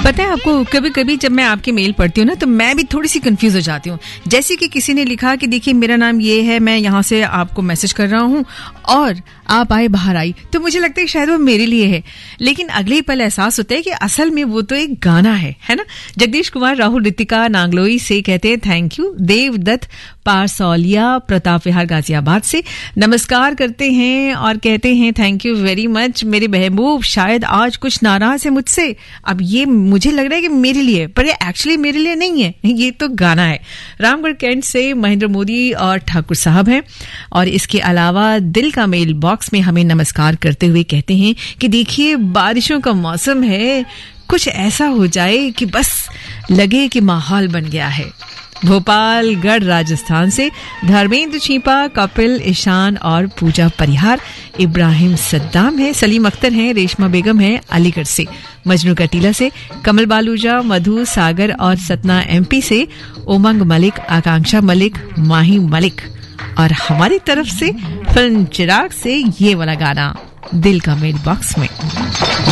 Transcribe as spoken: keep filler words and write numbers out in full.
पता है आपको, कभी कभी जब मैं आपके मेल पढ़ती हूँ ना तो मैं भी थोड़ी सी कंफ्यूज हो जाती हूँ। जैसे कि किसी ने लिखा कि देखिए मेरा नाम ये है, मैं यहाँ से आपको मैसेज कर रहा हूँ और आप आए बाहर आई, तो मुझे लगता है शायद वो मेरे लिए है, लेकिन अगले ही पल एहसास होता है कि असल में वो तो एक गाना है, है ना। जगदीश कुमार राहुल रितिका नांगलोई से कहते हैं थैंक यू। देवदत्त पारसौलिया प्रताप विहार गाजियाबाद से नमस्कार करते हैं और कहते हैं थैंक यू वेरी मच मेरे महबूब, शायद आज कुछ नाराज है मुझसे। अब ये मुझे लग रहा है कि मेरे लिए, पर ये एक्चुअली मेरे लिए नहीं है, ये तो गाना है। रामगढ़ कैंट से महेंद्र मोदी और ठाकुर साहब हैं और इसके अलावा दिल का मेल बॉक्स में हमें नमस्कार करते हुए कहते हैं कि देखिए बारिशों का मौसम है, कुछ ऐसा हो जाए कि बस लगे कि माहौल बन गया है। भोपालगढ़ राजस्थान से धर्मेंद्र छीपा, कपिल ईशान और पूजा परिहार, इब्राहिम सद्दाम है, सलीम अख्तर हैं, रेशमा बेगम है अलीगढ़ से, मजनू कटीला से कमल बालूजा, मधु सागर और सतना एमपी से उमंग मलिक, आकांक्षा मलिक, माही मलिक और हमारी तरफ से फिल्म चिराग से ये वाला गाना दिल का मेल बॉक्स में।